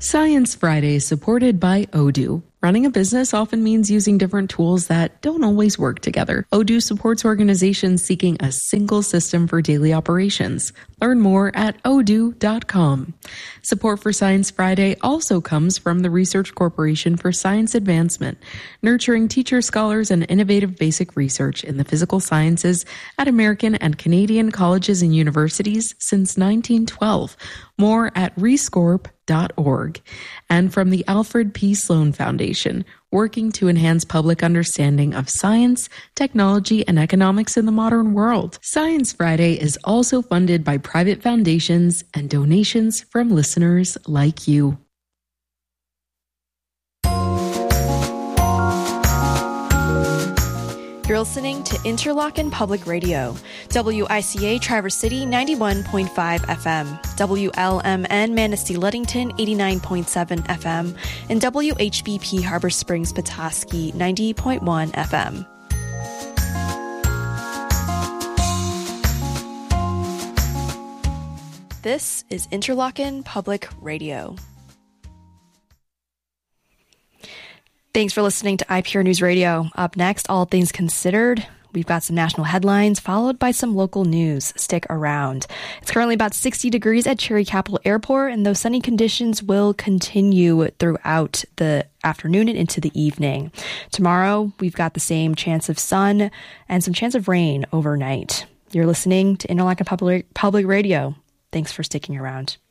Science Friday is supported by Odoo. Running a business often means using different tools that don't always work together. Odoo supports organizations seeking a single system for daily operations. Learn more at odoo.com. Support for Science Friday also comes from the Research Corporation for Science Advancement, nurturing teachers, scholars, and innovative basic research in the physical sciences at American and Canadian colleges and universities since 1912. More at rescorp.org. And from the Alfred P. Sloan Foundation, working to enhance public understanding of science, technology, and economics in the modern world. Science Friday is also funded by private foundations and donations from listeners like you. You're listening to Interlochen Public Radio, WICA Traverse City 91.5 FM, WLMN Manistee Ludington 89.7 FM, and WHBP Harbor Springs Petoskey 90.1 FM. This is Interlochen Public Radio. Thanks for listening to IPR News Radio. Up next, All Things Considered. We've got some national headlines followed by some local news. Stick around. It's currently about 60 degrees at Cherry Capital Airport, and those sunny conditions will continue throughout the afternoon and into the evening. Tomorrow, we've got the same chance of sun and some chance of rain overnight. You're listening to Interlochen Public Radio. Thanks for sticking around.